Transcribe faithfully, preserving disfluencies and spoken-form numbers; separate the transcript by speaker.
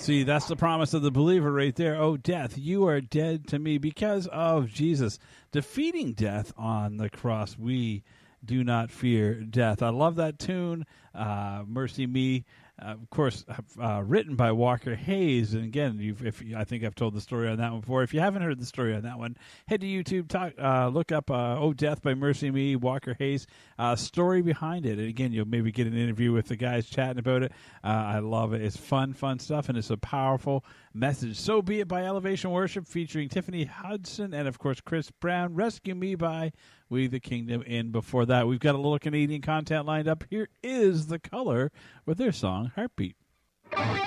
Speaker 1: See, that's the promise of the believer right there. Oh, death, you are dead to me because of Jesus defeating death on the cross. We do not fear death. I love that tune, uh, Mercy Me. Uh, of course, uh, written by Walker Hayes. And again, you've, if I think I've told the story on that one before. If you haven't heard the story on that one, head to YouTube, talk, uh, look up uh, "Oh Death" by Mercy Me, Walker Hayes. Uh, story behind it. And again, you'll maybe get an interview with the guys chatting about it. Uh, I love it. It's fun, fun stuff, and it's a powerful message. "So Be It" by Elevation Worship, featuring Tiffany Hudson and, of course, Chris Brown. "Rescue Me" by We the Kingdom. And before that, we've got a little Canadian content lined up. Here is The Color with their song Heartbeat.
Speaker 2: Heartbeat.